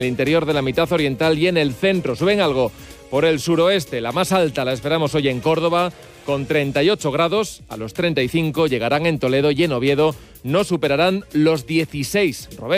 el interior de la mitad oriental y en el centro. Suben algo por el suroeste. La más alta la esperamos hoy en Córdoba, con 38 grados. A los 35 llegarán en Toledo y en Oviedo no superarán los 16. Roberto.